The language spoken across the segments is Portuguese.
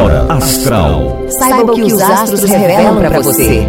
Hora Astral. Saiba o que os astros revelam para você.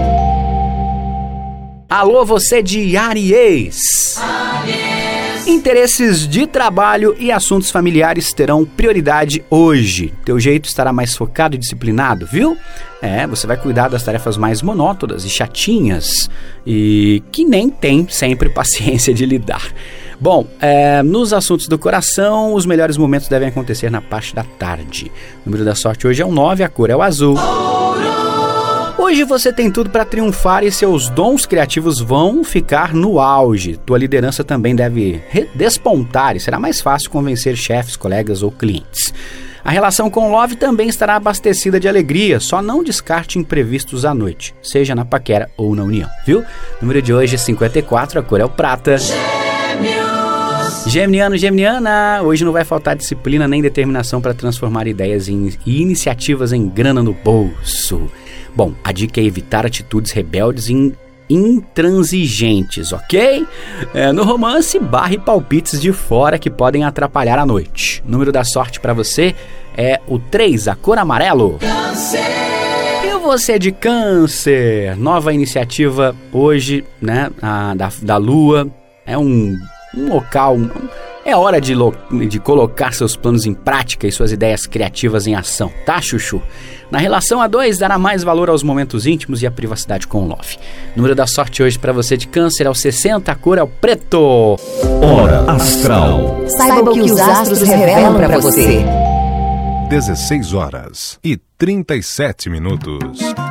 Alô, você de Áries. Interesses de trabalho e assuntos familiares terão prioridade hoje. Teu jeito estará mais focado e disciplinado, viu? Você vai cuidar das tarefas mais monótonas e chatinhas e que nem tem sempre paciência de lidar. Bom, nos assuntos do coração, os melhores momentos devem acontecer na parte da tarde. O número da sorte hoje é o 9, a cor é o azul. Hoje você tem tudo para triunfar e seus dons criativos vão ficar no auge. Tua liderança também deve despontar e será mais fácil convencer chefes, colegas ou clientes. A relação com o Love também estará abastecida de alegria, só não descarte imprevistos à noite, seja na paquera ou na união, viu? O número de hoje é 54, a cor é o prata. Geminiano, Geminiana, hoje não vai faltar disciplina nem determinação para transformar ideias e iniciativas em grana no bolso. Bom, a dica é evitar atitudes rebeldes e intransigentes, ok? No romance, barre palpites de fora que podem atrapalhar a noite. O número da sorte para você é o 3, a cor amarelo. Câncer. E você de Câncer, nova iniciativa hoje, né, da Lua, é um local... É hora de colocar seus planos em prática e suas ideias criativas em ação, tá, Chuchu? Na relação a 2, dará mais valor aos momentos íntimos e à privacidade com o Love. O número da sorte hoje para você de Câncer é o 60, a cor é o preto. Hora Astral. Saiba o que os astros revelam para você. 16 horas e 37 minutos.